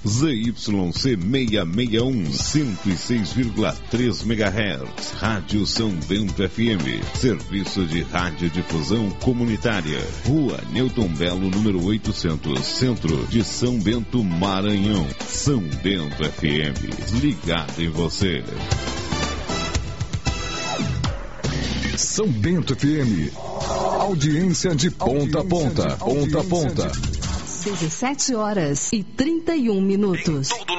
ZYC 661, 106,3 MHz. Rádio São Bento FM. Serviço de radiodifusão comunitária. Rua Newton Belo, número 800, Centro de São Bento, Maranhão. São Bento FM. Ligado em você. São Bento FM. Audiência de ponta a ponta. Ponta a ponta. 17 horas e 31 minutos.